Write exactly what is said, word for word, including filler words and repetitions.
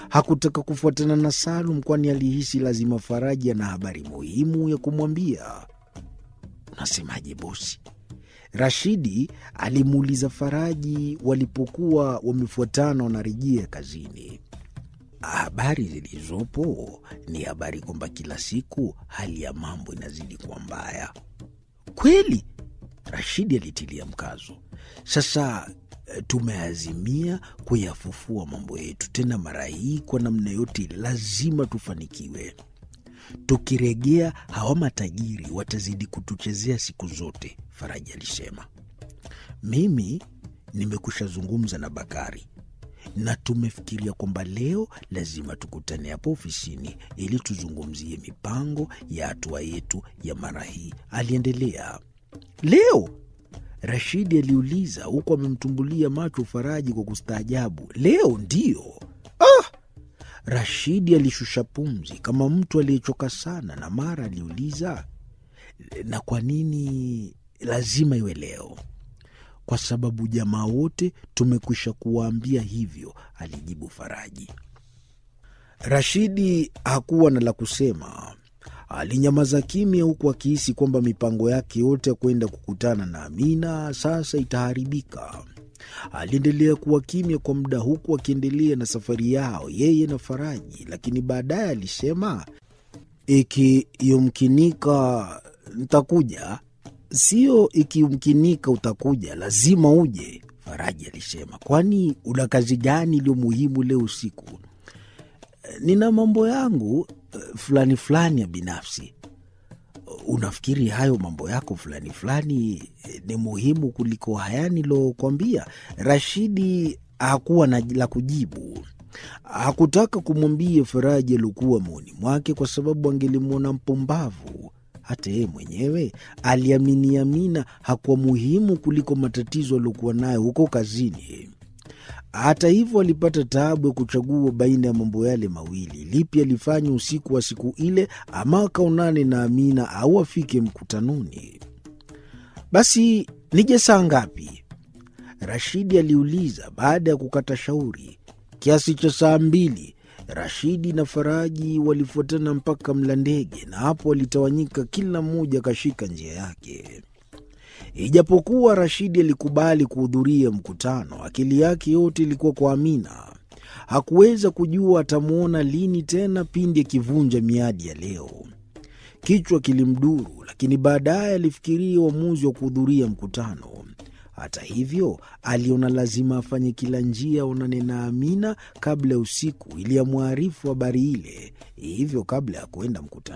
Hakutaka kufuatana na Salum kwani alihisi lazima Faraji ana habari muhimu ya kumwambia. "Unasemaje bosi?" Rashidi alimuuliza Faraji walipokuwa wamefuatana wanarejea kazini. "Habari zilizopo ni habari kwamba kila siku hali ya mambo inazidi kuwa mbaya." "Kweli?" Rashidi alitilia mkazo. "Sasa tumeazimia kuyafufua mambo yetu, tena mara hii kwa namna yote lazima tufanikiwe. Tukirejea hawa matajiri watazidi kutuchezea siku zote," Faraji alisema. "Mimi nimekusha zungumza na Bakari na tumefikiria kwamba leo lazima tukutane hapo ofisini ili tuzungumzie mipango ya hatua yetu ya mara hii," aliendelea. "Leo?" Rashidi aliuliza huku amemtumbulia macho Faraji kwa kustaajabu. "Leo ndiyo." "Ah!" Rashidi alishusha pumzi kama mtu aliyechoka sana, na mara aliuliza, "Na kwa nini lazima iwe leo?" "Kwa sababu jamaa wote tumekwisha kuwaambia hivyo," alijibu Faraji. Rashidi hakuwa na la kusema. Alinyamaza kimya huku akihisi kwamba mipango yake yote ya kwenda kukutana na Amina sasa itaharibika. Aliendelea kuwa kimya kwa muda huku akiendelea na safari yao yeye na Faraji, lakini baadaye alisema, "Ikiyumkinika nitakuja." "Sio ikiyumkinika utakuja, lazima uje," Faraji alisema. "Kwani una kazi gani iliyo muhimu leo usiku?" "Nina mambo yangu fulani fulani ya binafsi." "Unafikiri hayo mambo yako fulani fulani ni muhimu kuliko haya nilokuambia?" Rashidi hakuwa na la kujibu. Hakutaka kumwambia Faraji aliokuwa moyoni mwake kwa sababu angelimwona mpumbavu. Hata yeye mwenyewe aliamini Amina hakuwa muhimu kuliko matatizo aliokuwa nayo huko kazini. Hata hivyo alipata taabu ya kuchagua baina ya mambo yale mawili. Lipi alifanya usiku wa siku ile, ama akaonane na Amina au afike mkutanoni? "Basi nije saa ngapi?" Rashidi aliuliza baada ya kukata shauri. "Kiasi cha saa mbili." Rashidi na Faraji walifuatana mpaka Mlandege, na hapo walitawanyika, kila mmoja akashika njia yake. Ijapokuwa Rashidi alikubali kuhudhuria mkutano, akili yake yote ilikuwa kwa Amina. Hakuweza kujua atamwona lini tena pindi akivunja miadi ya leo. Kichwa kilimduru, lakini baadaye alifikiria uamuzi wa kuhudhuria mkutano. Hata hivyo, aliona lazima afanye kila njia aonane na Amina kabla ya usiku ili amwarifu habari ile. Hivyo kabla ya kwenda mkutano